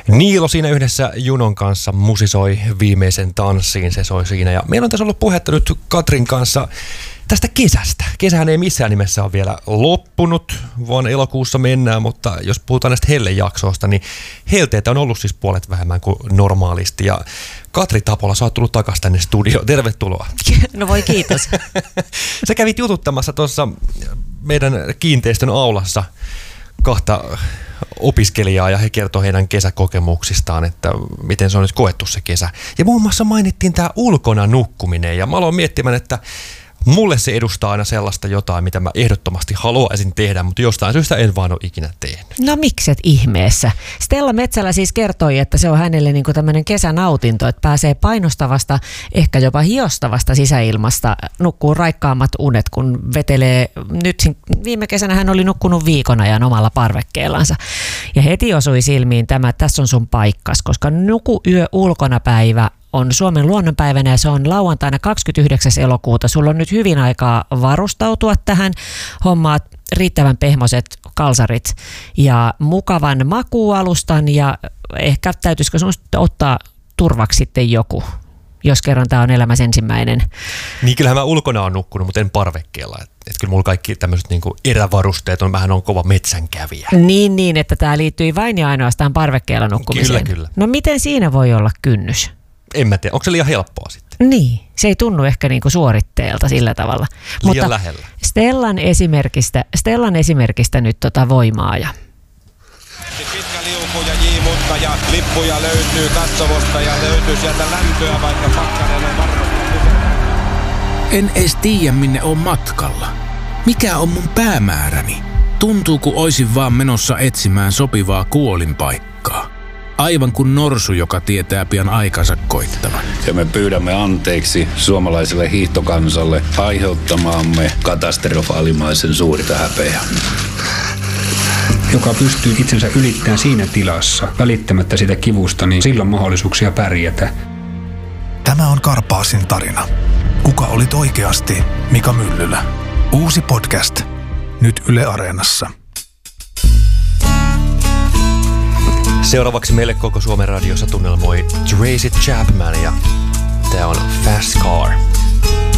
Niilo siinä yhdessä Junon kanssa musisoi viimeisen tanssiin, se soi siinä. Ja meillä on tässä ollut puhetta nyt Katrin kanssa tästä kesästä. Kesähän ei missään nimessä ole vielä loppunut, vaan elokuussa mennään, mutta jos puhutaan näistä hellejaksoista, niin helteitä on ollut siis puolet vähemmän kuin normaalisti. Ja Katri Tapola, sä oot tullut takaisin tänne studioon. Tervetuloa. No voi kiitos. Sä kävit jututtamassa tuossa meidän kiinteistön aulassa kahta opiskelijaa ja he kertoo heidän kesäkokemuksistaan, että miten se on nyt koettu se kesä. Ja muun muassa mainittiin tämä ulkona nukkuminen ja mä aloin miettimään, että mulle se edustaa aina sellaista jotain, mitä mä ehdottomasti haluaisin tehdä, mutta jostain syystä en vaan ole ikinä tehnyt. No mikset ihmeessä? Stella Metsälä siis kertoi, että se on hänelle niin kuin tämmöinen kesänautinto, että pääsee painostavasta, ehkä jopa hiostavasta sisäilmasta, nukkuu raikkaammat unet, kun vetelee. Nyt viime kesänä hän oli nukkunut viikon ajan omalla parvekkeellansa. Ja heti osui silmiin tämä, että tässä on sun paikkas, koska nuku yö ulkona päivä on Suomen luonnonpäivänä ja se on lauantaina 29. elokuuta. Sulla on nyt hyvin aikaa varustautua tähän. Hommaat riittävän pehmoiset kalsarit ja mukavan makuualustan ja ehkä täytyisikö sun ottaa turvaksi sitten joku, jos kerran tämä on elämässä ensimmäinen. Niin kyllähän mä ulkona on nukkunut, mutta en parvekkeella. Että kyllä mulla kaikki tämmöiset niinku erävarusteet on vähän kova metsänkävijä. Niin, että tämä liittyy vain ja ainoastaan parvekkeella nukkumiseen. Kyllä. No miten siinä voi olla kynnys? En mä tiedä, onko se liian helppoa sitten? Niin, se ei tunnu ehkä niinku suoritteelta sillä tavalla. Liian lähellä. Stellan esimerkistä nyt voimaa. Ja. Pitkä liuku ja J-mutka ja lippuja löytyy katsomosta ja löytyy sieltä lämpöä, vaikka pakkanen on varmasti. En edes tiedä, minne on matkalla. Mikä on mun päämääräni? Tuntuu, kun oisin vaan menossa etsimään sopivaa kuolinpaikkaa. Aivan kuin norsu, joka tietää pian aikansa koittavan. Ja me pyydämme anteeksi suomalaiselle hiihtokansalle aiheuttamaamme katastrofaalimaisen suurta häpeää. Joka pystyy itsensä ylittämään siinä tilassa, välittämättä sitä kivusta, niin sillä on mahdollisuuksia pärjätä. Tämä on Karpaasin tarina. Kuka olit oikeasti Mika Myllylä? Uusi podcast. Nyt Yle Areenassa. Seuraavaksi meille koko Suomen radiossa tunnelmoi Tracy Chapman ja tää on Fast Car.